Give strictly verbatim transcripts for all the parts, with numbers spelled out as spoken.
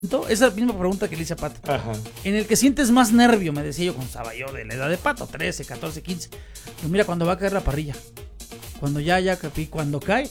Esa misma pregunta que le hice a Pato. Ajá. En el que sientes más nervio, me decía yo cuando estaba yo de la edad de Pato, trece, catorce, quince. Pero mira, cuando va a caer la parrilla. Cuando ya, ya, cuando cae.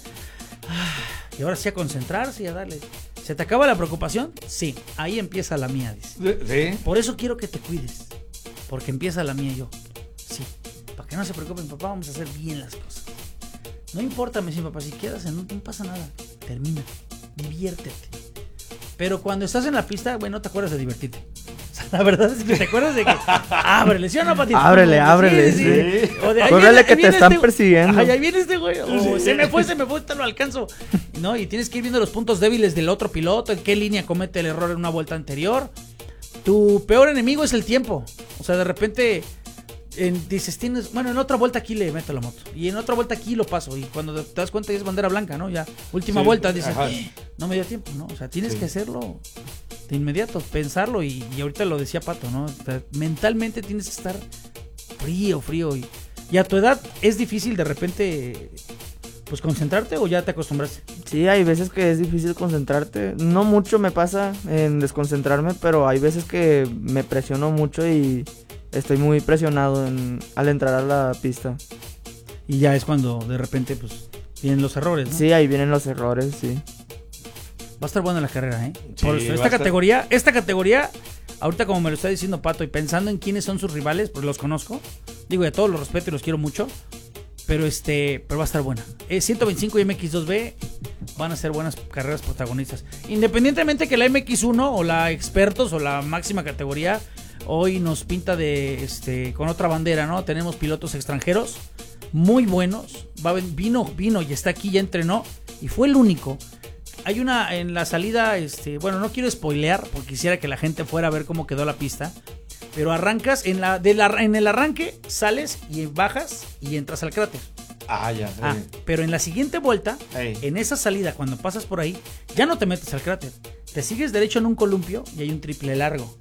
Y ahora sí a concentrarse y a darle. ¿Se te acaba la preocupación? Sí, ahí empieza la mía, dice. ¿Sí? Por eso quiero que te cuides. Porque empieza la mía y yo. Sí, para que no se preocupen, papá, vamos a hacer bien las cosas. No importa, me dice papá, si quedas, no, no pasa nada. Termina, diviértete. Pero cuando estás en la pista, bueno, no te acuerdas de divertirte. O sea, la verdad es que te acuerdas de que ábrele, ¿sí o no, Patito? Ábrele, sí, ábrele, sí. sí. sí. O de, ahí Córrele viene, que ahí te viene están este, persiguiendo. Ay, ahí viene este güey. O Sí. se me fue, se me fue, te lo alcanzo. ¿No? Y tienes que ir viendo los puntos débiles del otro piloto, en qué línea comete el error en una vuelta anterior. Tu peor enemigo es el tiempo. O sea, de repente en, dices, tienes, bueno, en otra vuelta aquí le meto la moto. Y en otra vuelta aquí lo paso. Y cuando te das cuenta ya es bandera blanca, ¿no? Ya, última Sí, vuelta, dices, ajá. no me dio tiempo, ¿no? O sea, tienes Sí. que hacerlo de inmediato, pensarlo. Y, y ahorita lo decía Pato, ¿no? O sea, mentalmente tienes que estar frío, frío. Y, y a tu edad es difícil de repente, pues, concentrarte, o ya te acostumbraste. Sí, hay veces que es difícil concentrarte. No mucho me pasa en desconcentrarme, pero hay veces que me presiono mucho y estoy muy presionado en, al entrar a la pista. Y ya es cuando de repente, pues, vienen los errores, ¿no? Sí, ahí vienen los errores, sí. Va a estar buena la carrera, ¿eh? Sí, Por va a esta estar- categoría, esta categoría, ahorita como me lo está diciendo Pato, y pensando en quiénes son sus rivales, pues los conozco. Digo, de todos los respeto y los quiero mucho. Pero este, pero va a estar buena. Eh, ciento veinticinco y M X dos B van a ser buenas carreras protagonistas. Independientemente que la M X uno o la expertos o la máxima categoría hoy nos pinta de este con otra bandera, ¿no? Tenemos pilotos extranjeros muy buenos. Va, vino, vino y está aquí, ya entrenó y fue el único. Hay una en la salida, este, bueno, no quiero spoilear porque quisiera que la gente fuera a ver cómo quedó la pista. Pero arrancas, en, la, de la, en el arranque sales y bajas y entras al cráter. Ah, ya. Ah, eh. pero en la siguiente vuelta, Ey. en esa salida, cuando pasas por ahí, ya no te metes al cráter. Te sigues derecho en un columpio y hay un triple largo.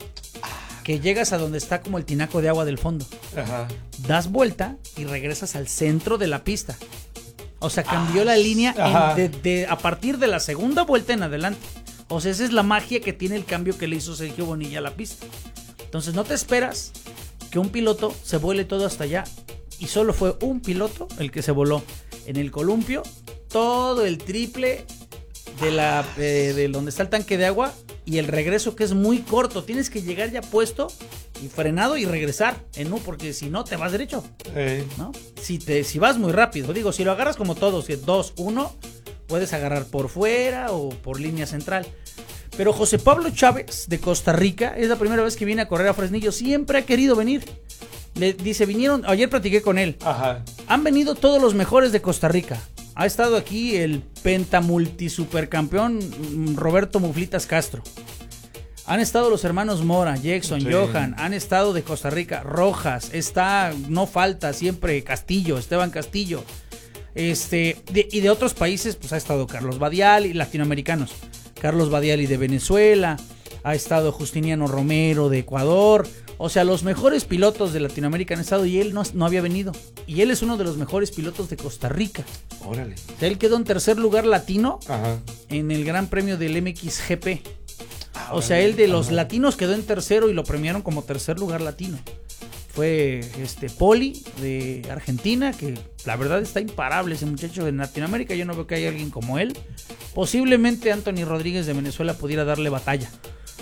Que llegas a donde está como el tinaco de agua del fondo. Ajá. Das vuelta y regresas al centro de la pista. O sea, cambió Ah, la línea ajá. en- de, de- a partir de la segunda vuelta en adelante. O sea, esa es la magia que tiene el cambio que le hizo Sergio Bonilla a la pista. Entonces no te esperas que un piloto se vuele todo hasta allá. Y solo fue un piloto el que se voló en el columpio todo el triple de la eh, de donde está el tanque de agua y el regreso, que es muy corto. Tienes que llegar ya puesto y frenado y regresar en U, porque si no te vas derecho, Ey. ¿no? Si te si vas muy rápido, digo, si lo agarras como todos, dos, uno, puedes agarrar por fuera o por línea central. Pero José Pablo Chávez de Costa Rica es la primera vez que viene a correr a Fresnillo. Siempre ha querido venir. Le dice, vinieron, ayer platiqué con él. Ajá. Han venido todos los mejores de Costa Rica. Ha estado aquí el pentamultisupercampeón mm, Roberto Muflitas Castro. Han estado los hermanos Mora, Jackson, Sí. Johan. Han estado de Costa Rica, Rojas. Está, no falta siempre Castillo, Esteban Castillo. Este, de, y de otros países, pues ha estado Carlos Badiali, latinoamericanos. Carlos Badiali de Venezuela. Ha estado Justiniano Romero de Ecuador. O sea, los mejores pilotos de Latinoamérica han estado y él no, no había venido. Y él es uno de los mejores pilotos de Costa Rica. Órale. O sea, él quedó en tercer lugar latino Ajá. en el Gran Premio del M X G P. Ah, O sea, órale. él de los Ajá. latinos quedó en tercero y lo premiaron como tercer lugar latino. Fue este Poli de Argentina, que la verdad está imparable ese muchacho en Latinoamérica. Yo no veo que haya alguien como él. Posiblemente Anthony Rodríguez de Venezuela pudiera darle batalla.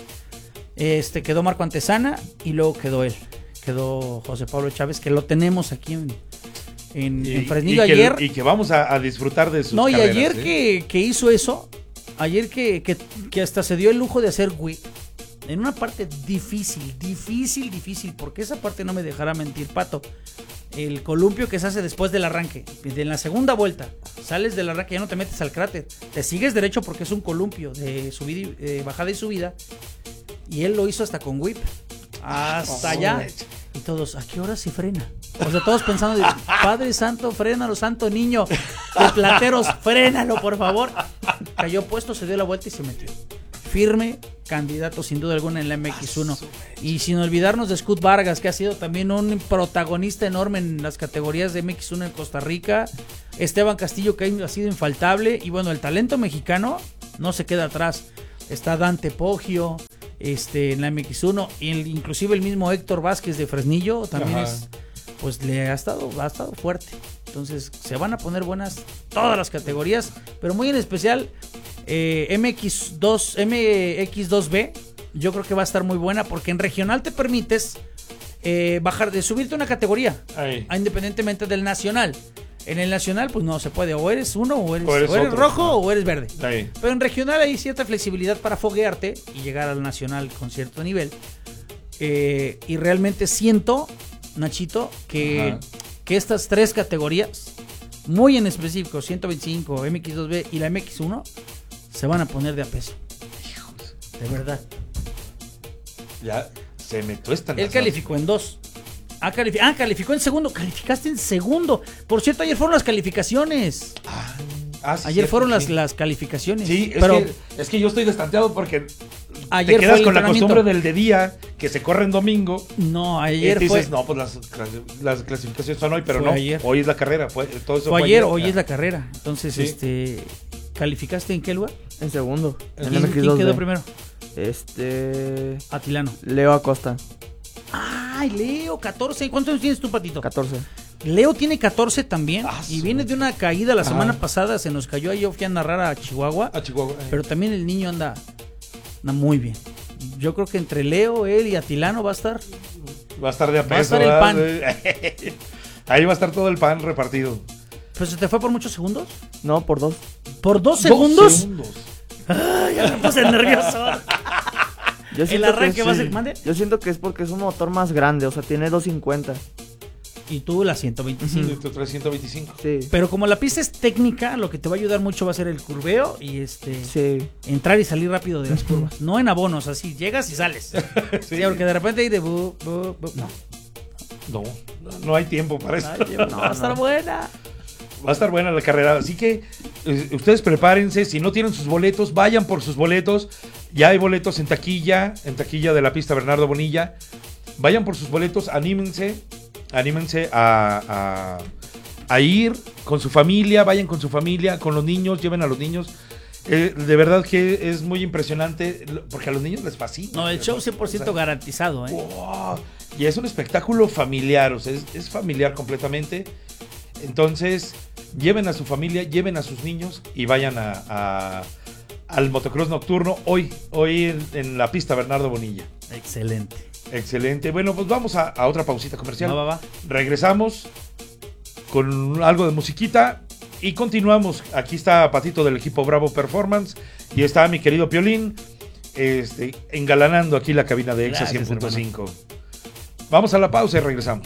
Este quedó Marco Antesana y luego quedó él. Quedó José Pablo Chávez, que lo tenemos aquí en, en, Y, en Fresnillo y que, ayer. y que vamos a, a disfrutar de sus No, y carreras, ayer ¿eh? que, que hizo eso, ayer que, que, que hasta se dio el lujo de hacer whip, en una parte difícil, difícil, difícil, porque esa parte no me dejará mentir, Pato. El columpio que se hace después del arranque, en la segunda vuelta, sales del arranque, ya no te metes al cráter, te sigues derecho porque es un columpio de subida y, eh, bajada y subida, y él lo hizo hasta con whip, hasta allá. Y todos, ¿a qué hora se frena? O sea, todos pensando, Padre Santo, frénalo, santo niño de Plateros, frénalo, por favor. Cayó puesto, se dio la vuelta y se metió. Firme candidato, sin duda alguna, en la M X uno. Y sin olvidarnos de Scud Vargas, que ha sido también un protagonista enorme en las categorías de M X uno en Costa Rica. Esteban Castillo, que ha sido infaltable. Y bueno, el talento mexicano no se queda atrás. está Dante Poggio, este, en la M X uno, y el, inclusive el mismo Héctor Vázquez de Fresnillo también Ajá. es, pues le ha estado, ha estado fuerte. Entonces se van a poner buenas todas las categorías, pero muy en especial eh, M X dos, M X dos B, yo creo que va a estar muy buena porque en regional te permites eh, bajar, de subirte una categoría, Ahí. independientemente del nacional. En el nacional pues no se puede, o eres uno o eres, O eres o eres otro, rojo ¿no? o eres verde. Ahí. Pero en regional hay cierta flexibilidad para foguearte y llegar al nacional con cierto nivel. Eh, y realmente siento, Nachito, que, Ajá. que estas tres categorías, muy en específico, ciento veinticinco, M X dos B y la M X uno, se van a poner de a peso. De verdad. Ya se me tuestan. Él las calificó en dos. Ah, califi- ah, calificó en segundo. Calificaste en segundo. Por cierto, ayer fueron las calificaciones. Ah, ah, sí, Ayer cierto, fueron las, sí. las calificaciones. Sí, es, pero que, es que yo estoy destanteado porque ayer te fue quedas el con la entrenamiento. costumbre del de día que se corre en domingo. No, Y ayer dices, fue. no, pues las, las clasificaciones son hoy, pero Fue no. ayer. Hoy es la carrera. Fue, todo eso Fue ayer, hoy Ah. es la carrera. Entonces, Sí. este. ¿Calificaste en qué lugar? En segundo. En ¿Quién, el M X quién dos B. quedó primero? Este. Atilano. Leo Acosta, Ay, Leo, catorce. ¿Cuántos años tienes tú, Patito? catorce. Leo tiene catorce también. Ah, y su- viene de una caída la Ajá. semana pasada. Se nos cayó ahí. Yo fui a narrar a Chihuahua. A Chihuahua. eh. Pero también el niño anda, anda muy bien. Yo creo que entre Leo, él y Atilano va a estar. Va a estar de a Va a peso, estar el ¿verdad? Ahí va a estar todo el pan repartido. Pues se te fue por muchos segundos. No, por dos. ¿Por dos segundos? Dos segundos. Ay, ya me puse nervioso. Yo El siento arranque que va a sí. ser. ¿Mande? Yo siento que es porque es un motor más grande, o sea, tiene doscientos cincuenta. Y tú la ciento veinticinco. Sí, tú traes ciento veinticinco. Sí. Pero como la pista es técnica, lo que te va a ayudar mucho va a ser el curveo y este Sí. entrar y salir rápido de las curvas. No en abonos, así llegas y sales. Sí, porque de repente hay de bu, bu, bu. No, No, no hay tiempo para eso. no, va a estar buena. Va a estar buena la carrera. Así que eh, ustedes prepárense. Si no tienen sus boletos, vayan por sus boletos. Ya hay boletos en taquilla, en taquilla de la pista Bernardo Bonilla. Vayan por sus boletos, anímense. Anímense a, a, a ir con su familia. Vayan con su familia, con los niños, lleven a los niños. Eh, de verdad que es muy impresionante, porque a los niños les fascina. No, el show cien por ciento O sea, garantizado, ¿eh? wow. Y es un espectáculo familiar, o sea, es, es familiar completamente. Entonces, lleven a su familia, lleven a sus niños y vayan a, a- al motocross nocturno hoy, hoy en, en la pista Bernardo Bonilla. Excelente. Excelente. Bueno, pues vamos a, a otra pausita comercial. Va, va, va. Regresamos con algo de musiquita y continuamos. Aquí está Patito del equipo Bravo Performance y está mi querido Piolín este, engalanando aquí la cabina de Exa Gracias, cien punto cinco. Vamos a la pausa y regresamos.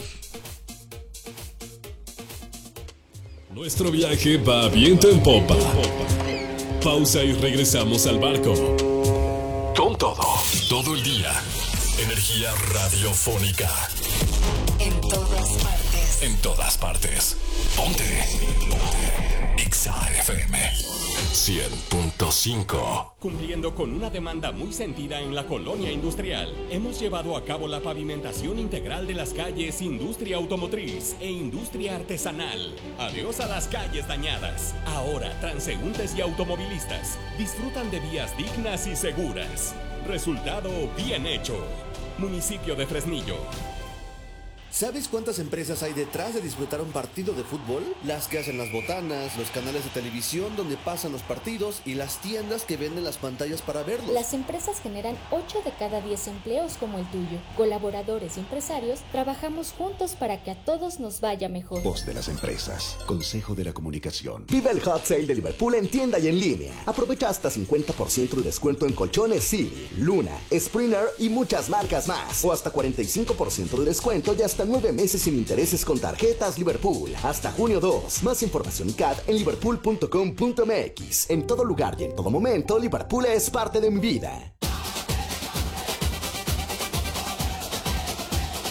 Nuestro viaje va viento en popa. Pausa y regresamos al barco. Con todo, todo el día. Energía radiofónica. En todas partes. En todas partes. Ponte. Ponte. Exa F M cien punto cinco. Cumpliendo con una demanda muy sentida en la colonia industrial, hemos llevado a cabo la pavimentación integral de las calles Industria Automotriz e Industria Artesanal. Adiós a las calles dañadas. Ahora, transeúntes y automovilistas disfrutan de vías dignas y seguras. Resultado bien hecho. Municipio de Fresnillo. ¿Sabes cuántas empresas hay detrás de disfrutar un partido de fútbol? Las que hacen las botanas, los canales de televisión donde pasan los partidos y las tiendas que venden las pantallas para verlos. Las empresas generan ocho de cada diez empleos como el tuyo. Colaboradores y empresarios trabajamos juntos para que a todos nos vaya mejor. Voz de las empresas. Consejo de la Comunicación. Vive el Hot Sale de Liverpool en tienda y en línea. Aprovecha hasta cincuenta por ciento de descuento en colchones Silly, Luna, Springer y muchas marcas más. O hasta cuarenta y cinco por ciento de descuento y hasta nueve meses sin intereses con tarjetas Liverpool. Hasta junio dos. Más información y C A D en liverpool punto com punto m x. En todo lugar y en todo momento, Liverpool es parte de mi vida.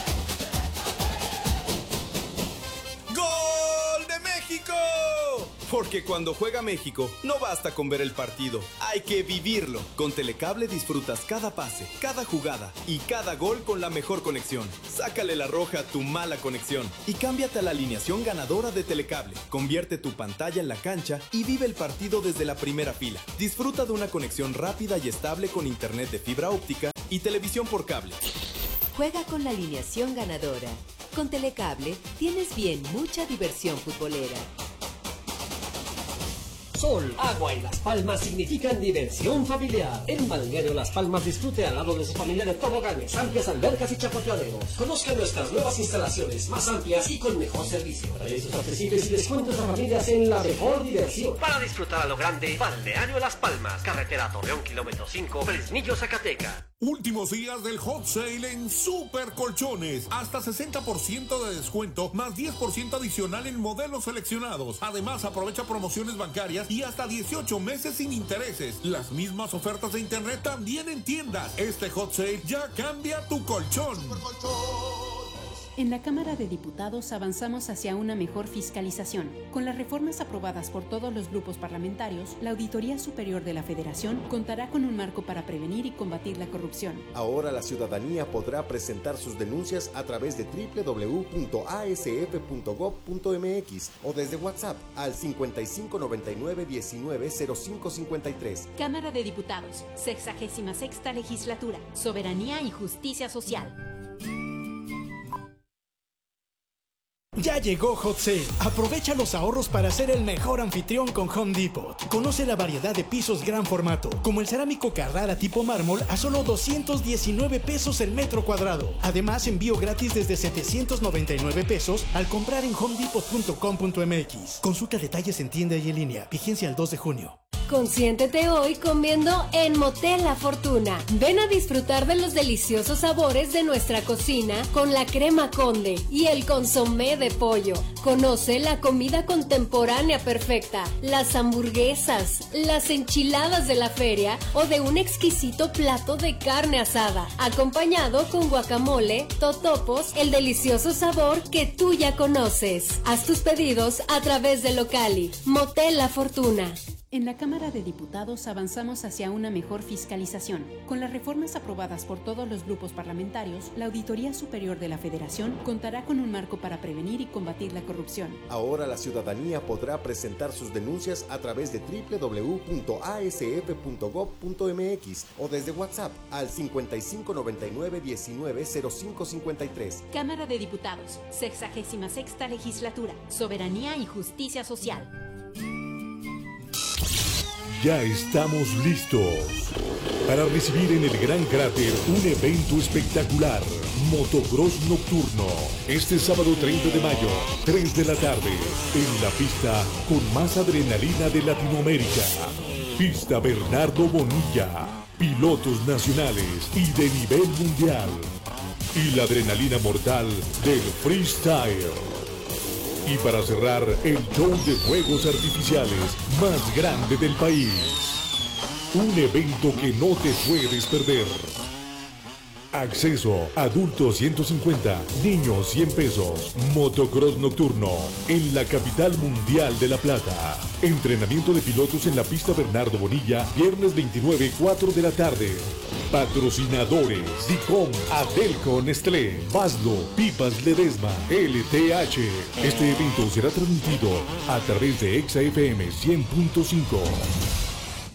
¡Gol de México! Porque cuando juega México, no basta con ver el partido, hay que vivirlo. Con Telecable disfrutas cada pase, cada jugada y cada gol con la mejor conexión. Sácale la roja a tu mala conexión y cámbiate a la alineación ganadora de Telecable. Convierte tu pantalla en la cancha y vive el partido desde la primera fila. Disfruta de una conexión rápida y estable con internet de fibra óptica y televisión por cable. Juega con la alineación ganadora. Con Telecable tienes bien mucha diversión futbolera. Sol, agua y Las Palmas significan diversión familiar. En Balneario Las Palmas disfrute al lado de su familia de toboganes, amplias albercas y chapoteaderos. Conozca nuestras nuevas instalaciones, más amplias y con mejor servicio. Precios accesibles y descuentos a familias en la mejor diversión. Para disfrutar a lo grande, Balneario Las Palmas, carretera Torreón, kilómetro cinco, Fresnillo, Zacatecas. Últimos días del hot sale en Super Colchones. Hasta sesenta por ciento de descuento, más diez por ciento adicional en modelos seleccionados. Además, aprovecha promociones bancarias y hasta dieciocho meses sin intereses. Las mismas ofertas de internet también en tiendas. Este hot sale ya cambia tu colchón. En la Cámara de Diputados avanzamos hacia una mejor fiscalización. Con las reformas aprobadas por todos los grupos parlamentarios, la Auditoría Superior de la Federación contará con un marco para prevenir y combatir la corrupción. Ahora la ciudadanía podrá presentar sus denuncias a través de doble u doble u doble u punto a s f punto gob punto m x o desde WhatsApp al cincuenta y cinco noventa y nueve diecinueve cero cinco cincuenta y tres. Cámara de Diputados, sexagésima sexta Legislatura, Soberanía y Justicia Social. Ya llegó Hot Sale. Aprovecha los ahorros para ser el mejor anfitrión con Home Depot. Conoce la variedad de pisos gran formato, como el cerámico Carrara tipo mármol a solo doscientos diecinueve pesos el metro cuadrado. Además, envío gratis desde setecientos noventa y nueve pesos al comprar en home depot punto com punto m x. Consulta detalles en tienda y en línea. Vigencia el dos de junio. Consiéntete hoy comiendo en Motel La Fortuna. Ven a disfrutar de los deliciosos sabores de nuestra cocina con la crema Conde y el consomé de pollo. Conoce la comida contemporánea perfecta, las hamburguesas, las enchiladas de la feria o de un exquisito plato de carne asada, acompañado con guacamole, totopos, el delicioso sabor que tú ya conoces. Haz tus pedidos a través de Locali. Motel La Fortuna. En la Cámara de Diputados avanzamos hacia una mejor fiscalización. Con las reformas aprobadas por todos los grupos parlamentarios, la Auditoría Superior de la Federación contará con un marco para prevenir y combatir la corrupción. Ahora la ciudadanía podrá presentar sus denuncias a través de doble u doble u doble u punto a s f punto gob punto m x o desde WhatsApp al cincuenta y cinco noventa y nueve diecinueve cero cinco cincuenta y tres. Cámara de Diputados, sexagésima sexta Legislatura, Soberanía y Justicia Social. Ya estamos listos para recibir en el Gran Cráter un evento espectacular, Motocross Nocturno, este sábado treinta de mayo, tres de la tarde, en la pista con más adrenalina de Latinoamérica, Pista Bernardo Bonilla, pilotos nacionales y de nivel mundial, y la adrenalina mortal del freestyle. Y para cerrar, el show de fuegos artificiales más grande del país. Un evento que no te puedes perder. Acceso, adultos ciento cincuenta, niños cien pesos. Motocross Nocturno, en la capital mundial de La Plata. Entrenamiento de pilotos en la pista Bernardo Bonilla, viernes veintinueve, cuatro de la tarde. Patrocinadores: Dicom, Adelco, Nestlé, Baslo, Pipas Ledesma, L T H. Este evento será transmitido a través de Exa F M cien punto cinco.